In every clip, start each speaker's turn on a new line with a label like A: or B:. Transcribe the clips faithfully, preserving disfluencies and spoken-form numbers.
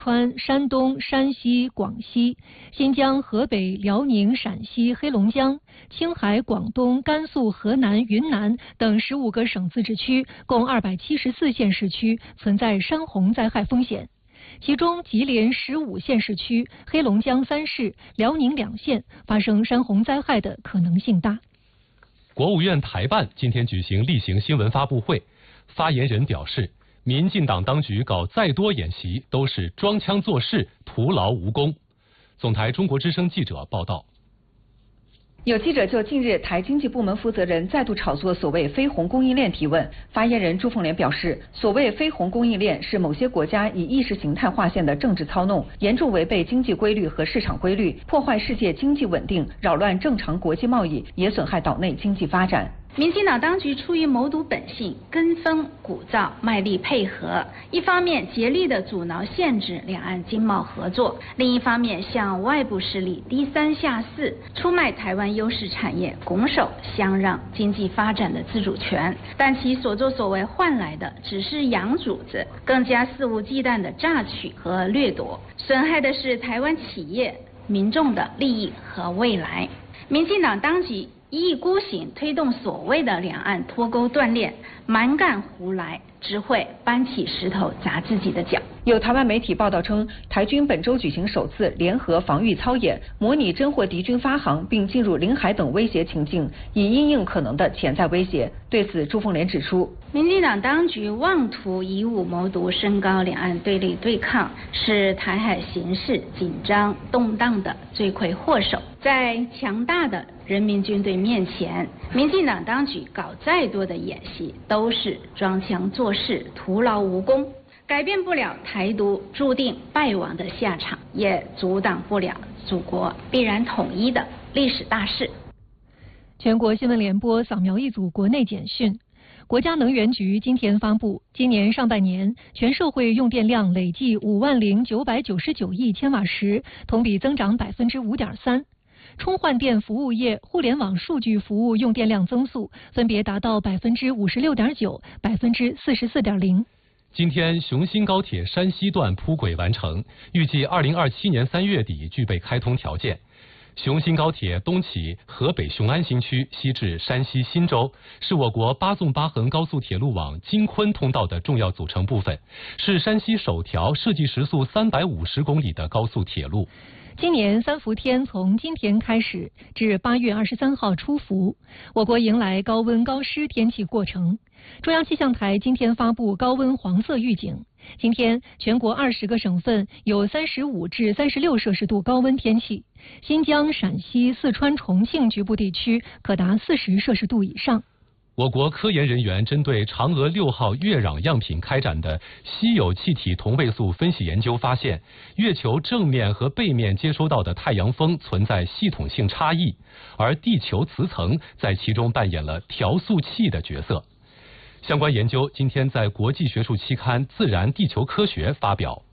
A: 川、山东、山西、广西、新疆、河北、辽宁、陕西、黑龙江、青海、广东、甘肃、河南、云南等十五个省自治区，共二百七十四县市区存在山洪灾害风险。其中，吉林十五县市区、黑龙江三市、辽宁两县发生山洪灾害的可能性大。
B: 国务院台办今天举行例行新闻发布会，发言人表示，民进党当局搞再多演习都是装腔作势，徒劳无功。总台中国之声记者报道。
C: 有记者就近日台经济部门负责人再度炒作所谓非红供应链提问，发言人朱凤莲表示，所谓非红供应链是某些国家以意识形态划线的政治操弄，严重违背经济规律和市场规律，破坏世界经济稳定，扰乱正常国际贸易，也损害岛内经济发展。
D: 民进党当局出于谋独本性，跟风鼓噪，卖力配合，一方面竭力地阻挠限制两岸经贸合作，另一方面向外部势力低三下四，出卖台湾优势产业，拱手相让经济发展的自主权。但其所作所为换来的只是洋主子，更加肆无忌惮的榨取和掠夺，损害的是台湾企业、民众的利益和未来。民进党当局一意孤行推动所谓的两岸脱钩断链，蛮干胡来，只会搬起石头砸自己的脚。
C: 有台湾媒体报道称，台军本周举行首次联合防御操演，模拟侦获敌军发航并进入领海等威胁情境，以因应可能的潜在威胁。对此，朱凤莲指出，
D: 民进党当局妄图以武谋独，升高两岸对立对抗，是台海形势紧张动荡的罪魁祸首。在强大的人民军队面前，民进党当局搞再多的演习都是装腔作势，徒劳无功，改变不了台独注定败亡的下场，也阻挡不了祖国必然统一的历史大势。
A: 全国新闻联播扫描一组国内简讯。国家能源局今天发布，今年上半年全社会用电量累计五万零九百九十九亿千瓦时，同比增长百分之五点三。充换电服务业、互联网数据服务用电量增速分别达到百分之五十六点九、百分之四十四点零。
B: 今天，雄新高铁山西段铺轨完成，预计二零二七年三月底具备开通条件。雄新高铁东起河北雄安新区，西至山西忻州，是我国八纵八横高速铁路网京昆通道的重要组成部分，是山西首条设计时速三百五十公里的高速铁路。
A: 今年三伏天从今天开始至八月二十三号出伏，我国迎来高温高湿天气过程。中央气象台今天发布高温黄色预警，今天全国二十个省份有三十五至三十六摄氏度高温天气，新疆、陕西、四川、重庆局部地区可达四十摄氏度以上。
B: 我国科研人员针对嫦娥六号月壤样品开展的稀有气体同位素分析研究发现，月球正面和背面接收到的太阳风存在系统性差异，而地球磁层在其中扮演了调速器的角色。相关研究今天在国际学术期刊《自然地球科学》发表。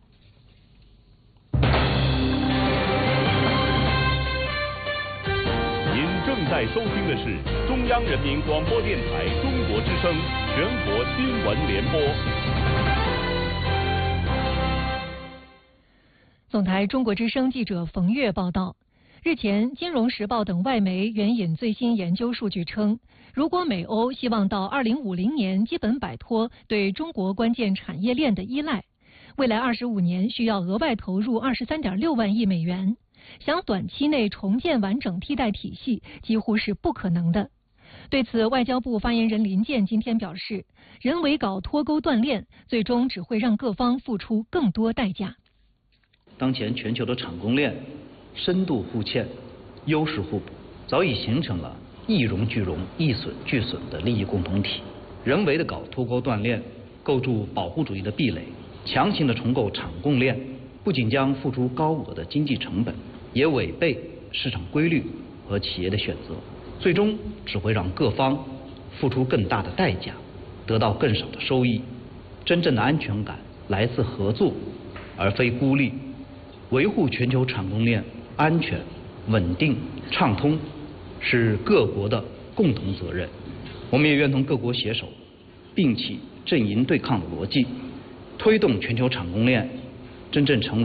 E: 您正在收听的是中央人民广播电台中国之声全国新闻联播。
A: 总台中国之声记者冯月报道，日前，《金融时报》等外媒援引最新研究数据称，如果美欧希望到二零五零年基本摆脱对中国关键产业链的依赖，未来二十五年需要额外投入二十三点六万亿美元。想短期内重建完整替代体系几乎是不可能的。对此，外交部发言人林健今天表示，人为搞脱钩断链，最终只会让各方付出更多代价。
F: 当前全球的产供链深度互嵌、优势互补，早已形成了一荣俱荣、一损俱损的利益共同体。人为的搞脱钩断链，构筑保护主义的壁垒，强行的重构产供链，不仅将付出高额的经济成本，也违背市场规律和企业的选择，最终只会让各方付出更大的代价，得到更少的收益。真正的安全感来自合作，而非孤立。维护全球产供链安全、稳定、畅通，是各国的共同责任。我们也愿同各国携手，摒弃阵营对抗的逻辑，推动全球产供链真正成为